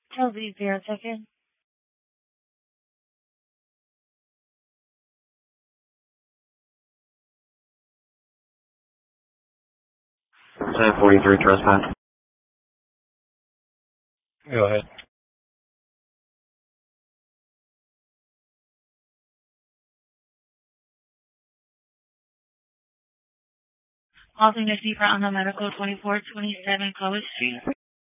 Chelsea, 0 second. Ten 43 trespass. Go ahead. Halting the seat on the medical 2427 Clovis Street.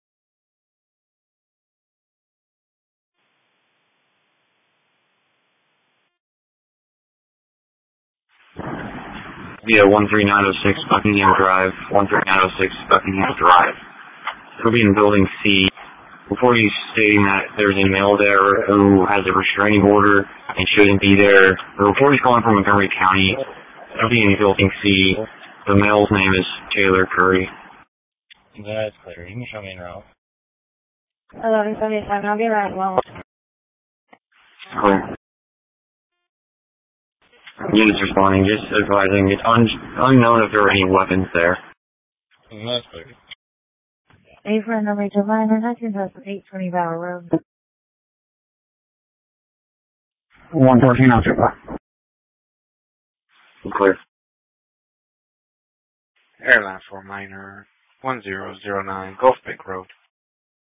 Via 13906 Buckingham Drive, 13906 Buckingham Drive. He'll be in building C. Before you stating that there's a male there who has a restraining order and shouldn't be there, the report is calling from Montgomery County. He'll be in building C. The male's name is Taylor Curry. That's clear. You can show me in route. 1177, I'll be right well. Clear. Units responding, just advising it's unknown if there are any weapons there. That's clear. A for number July, 820 Bower Road. 114 after. Clear. Airline for minor 1009 Gulf Bank Road.